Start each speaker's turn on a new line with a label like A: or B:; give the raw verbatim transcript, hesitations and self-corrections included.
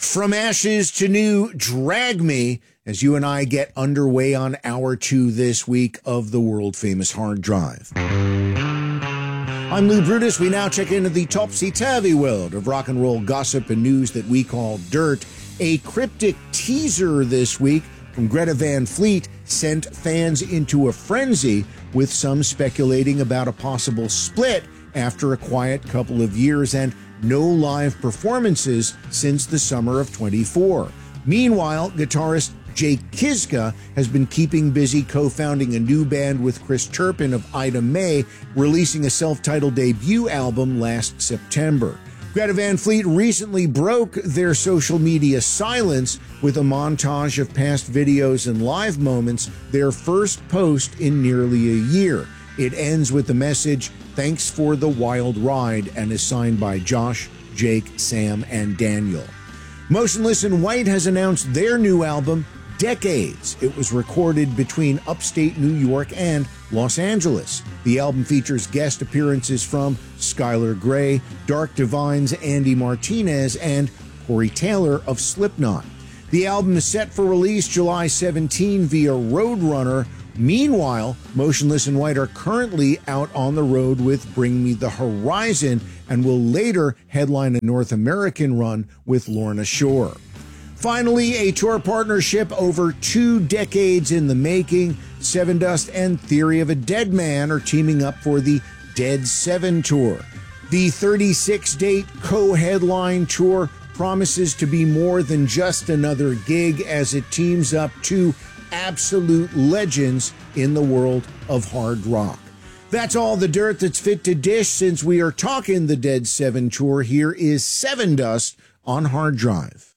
A: From ashes to new, drag me as you and I get underway on hour two this week of the world-famous Hard Drive. I'm Lou Brutus. We now check into the topsy-turvy world of rock and roll gossip and news that we call dirt. A cryptic teaser this week from Greta Van Fleet sent fans into a frenzy, with some speculating about a possible split after a quiet couple of years and no live performances since the summer of twenty-four. Meanwhile, guitarist Jake Kiszka has been keeping busy co-founding a new band with Chris Turpin of Ida May, releasing a self-titled debut album last September. Greta Van Fleet recently broke their social media silence with a montage of past videos and live moments, their first post in nearly a year. It ends with the message, "Thanks for the wild ride," and is signed by Josh, Jake, Sam, and Daniel. Motionless in White has announced their new album, Decades. It was recorded between upstate New York and Los Angeles. The album features guest appearances from Skylar Grey, Dark Divine's Andy Martinez, and Corey Taylor of Slipknot. The album is set for release July seventeenth via Roadrunner. Meanwhile, Motionless in White are currently out on the road with Bring Me the Horizon and will later headline a North American run with Lorna Shore. Finally, a tour partnership over two decades in the making. Sevendust and Theory of a Dead Man are teaming up for the Dead Seven Tour. The thirty-six date co-headline tour promises to be more than just another gig, as it teams up two absolute legends in the world of hard rock. That's all the dirt that's fit to dish. Since we are talking the Dead Seven Tour, here is Sevendust on Hard Drive.